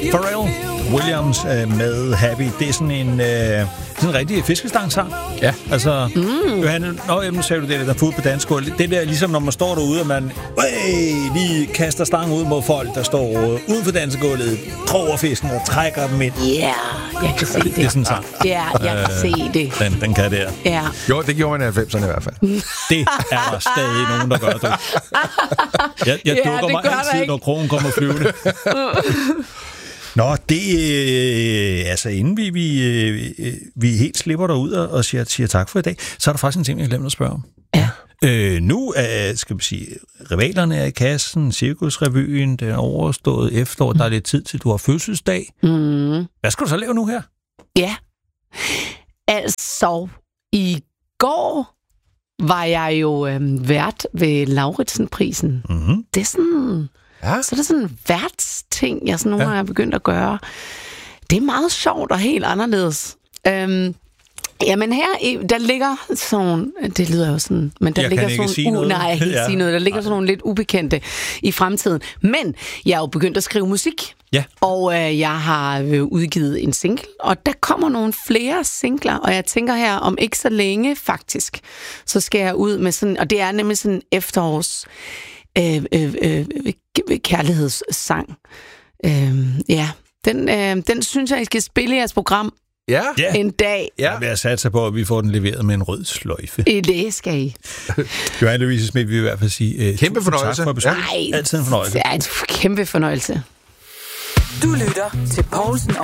Pharrell Williams med Happy. Det er sådan en rigtig fiskestangsang. Ja. Altså, Johanne, nu sagde du det, der fod på dansk. Det der, ligesom når man står derude, og man lige kaster stangen ud mod folk, der står uden for dansegulvet, kroger fisken og trækker dem ind. Ja, jeg kan se det. Det er sådan en sang. Ja, jeg kan se det. Den kan der. Ja. Jo, det gjorde man i 90'erne i hvert fald. Det er der stadig nogen, der gør det. Jeg dukker mig altid, når krogen kommer flyvende. Nå, det altså inden vi helt slipper derud og siger tak for i dag, så er der faktisk en ting, jeg glemte at spørge om. Ja. Nu skal vi sige, rivalerne er i kassen, Cirkusrevyen, det er overstået efterår, der er lidt tid til, du har fødselsdag. Hvad skal du så lave nu her? Ja. Altså, i går var jeg jo vært ved Lauritsen-prisen. Mm-hmm. Det er sådan... Ja. Så er det sådan en værtsting, jeg sådan nogle gange har begyndt at gøre. Det er meget sjovt og helt anderledes. Jamen her, der ligger sådan... Det lyder jo sådan... Men der ligger sådan... Nej, jeg kan ikke sige noget. Der ligger sådan nogle lidt ubekendte i fremtiden. Men jeg er jo begyndt at skrive musik. Ja. Og jeg har udgivet en single. Og der kommer nogle flere singler. Og jeg tænker her, om ikke så længe faktisk, så skal jeg ud med sådan... Og det er nemlig sådan efterårs... kærlighedssang. Ja, den synes jeg, I skal spille i jeres program en dag. Ja. Jeg vil satse på, at vi får den leveret med en rød sløjfe. Det skal I. Johanne Louise Schmidt, vi vil i hvert fald sige kæmpe fornøjelse. Altid en fornøjelse. Det er en kæmpe fornøjelse. Du lytter til Poulsen